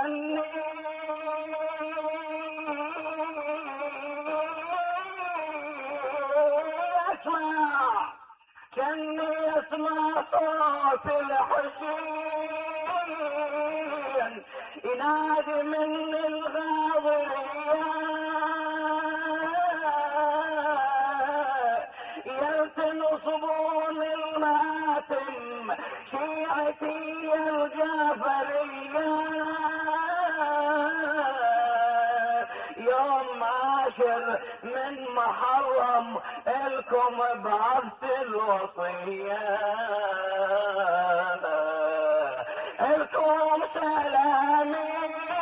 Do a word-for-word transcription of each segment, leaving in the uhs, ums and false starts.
جني اسمع جني اسمع صوت الحسين ينادي من الغاضرية يلتنصبون الماتم شيعتي الجعفرية يوم عاشر من محرم الكم بعث الوصية الكم سلامي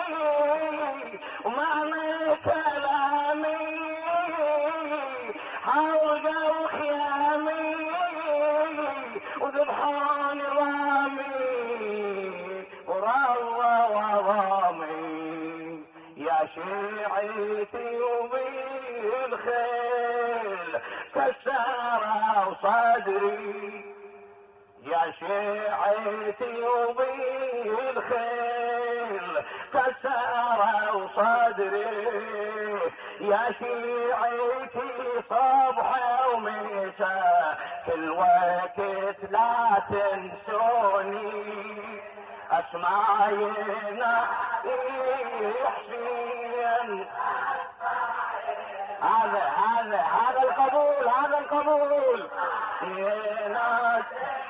ومعنى كلامي حوجوا خيامي وذبحان رامي وروى وضامي يا شيعتي وبالخيل كسروا صدري يا شيعتي وبالخيل كسروا صدري يا شيعتي صبح ومساء كل وقت لا تنسوني اسمع ينادي حسين هذا هذا هذا القبول هذا القبول ينادي